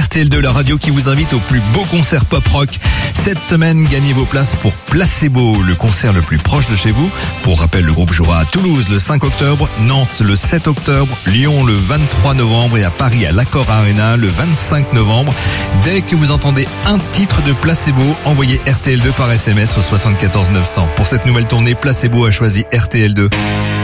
RTL2, la radio qui vous invite au plus beau concert pop-rock. Cette semaine, gagnez vos places pour Placebo, le concert le plus proche de chez vous. Pour rappel, le groupe jouera à Toulouse le 5 octobre, Nantes le 7 octobre, Lyon le 23 novembre et à Paris à l'Accor Arena le 25 novembre. Dès que vous entendez un titre de Placebo, envoyez RTL2 par SMS au 74 900. Pour cette nouvelle tournée, Placebo a choisi RTL2.